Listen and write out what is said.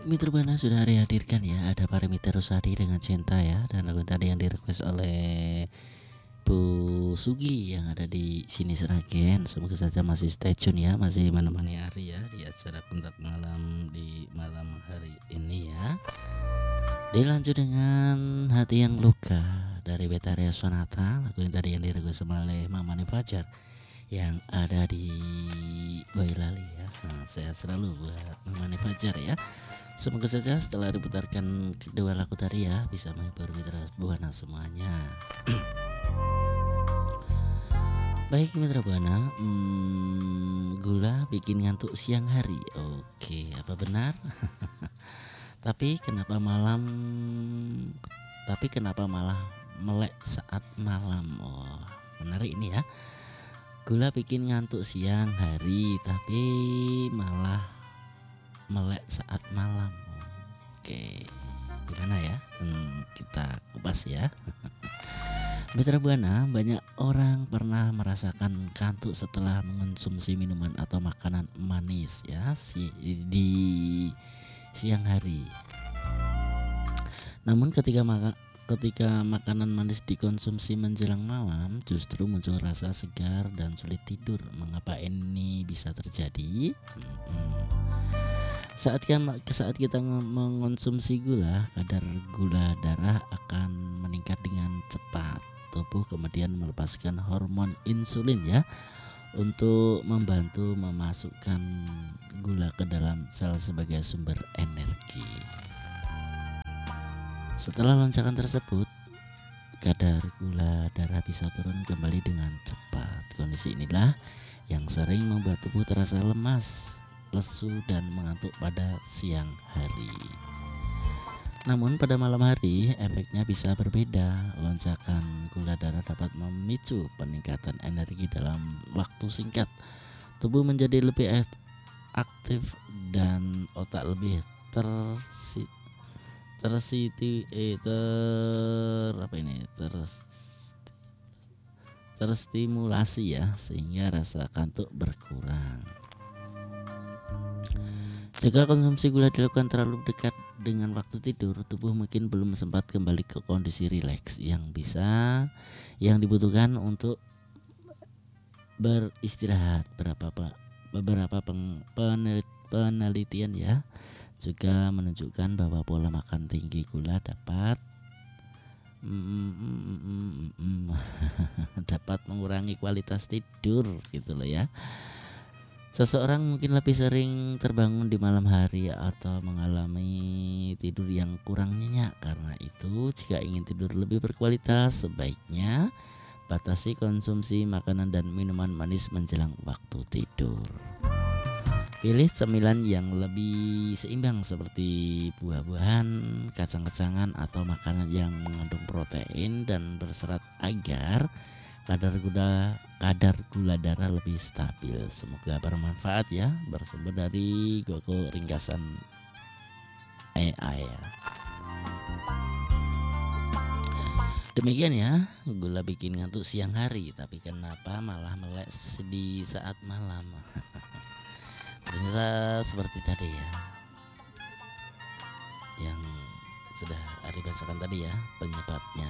Baik, Mitra Buana sudah dihadirkan ya. Ada Paramita Rosadi dengan Cinta ya. Dan lagu tadi yang direquest oleh Bu Sugi yang ada di sini Seragen. Semoga saja masih stay tune ya, masih menemani Ari ya di acara Kontak Malam di malam hari ini ya. Dilanjut dengan Hati Yang Luka dari Betaria Sonata. Lagu ini tadi yang direquest oleh Mamani Fajar yang ada di Boyolali ya. Sehat selalu buat Mamani Fajar ya. Semoga saja setelah diputarkan kedua lagu tadi ya bisa menghibur Mitra Buana semuanya. Baik Mitra Buana, gula bikin ngantuk siang hari. Oke, apa benar? Tapi kenapa malah melek saat malam? Oh, menarik ini ya. Gula bikin ngantuk siang hari, tapi malah melek saat malam. Oke, gimana ya? Kita kupas ya. Mitra Buana, banyak orang pernah merasakan kantuk setelah mengonsumsi minuman atau makanan manis ya di siang hari. Namun ketika makanan manis dikonsumsi menjelang malam, justru muncul rasa segar dan sulit tidur. Mengapa ini bisa terjadi? Saat kita mengonsumsi gula, kadar gula darah akan meningkat dengan cepat. Tubuh kemudian melepaskan hormon insulin ya untuk membantu memasukkan gula ke dalam sel sebagai sumber energi. Setelah lonjakan tersebut, kadar gula darah bisa turun kembali dengan cepat. Kondisi inilah yang sering membuat tubuh terasa lemas, lesu dan mengantuk pada siang hari. Namun pada malam hari efeknya bisa berbeda. Lonjakan gula darah dapat memicu peningkatan energi dalam waktu singkat. Tubuh menjadi lebih aktif dan otak lebih terstimulasi ya, sehingga rasa kantuk berkurang. Jika konsumsi gula dilakukan terlalu dekat dengan waktu tidur, tubuh mungkin belum sempat kembali ke kondisi rileks yang dibutuhkan untuk beristirahat. Beberapa penelitian ya juga menunjukkan bahwa pola makan tinggi gula dapat dapat mengurangi kualitas tidur gitu loh ya. Seseorang mungkin lebih sering terbangun di malam hari atau mengalami tidur yang kurang nyenyak. Karena itu, jika ingin tidur lebih berkualitas, sebaiknya batasi konsumsi makanan dan minuman manis menjelang waktu tidur. Pilih cemilan yang lebih seimbang seperti buah-buahan, kacang-kacangan atau makanan yang mengandung protein dan berserat agar kadar gula darah lebih stabil. Semoga bermanfaat ya. Bersumber dari Google ringkasan AI ya. Demikian ya, gula bikin ngantuk siang hari, tapi kenapa malah melek di saat malam? Ternyata seperti tadi ya, yang sudah Ari bacakan tadi ya penyebabnya.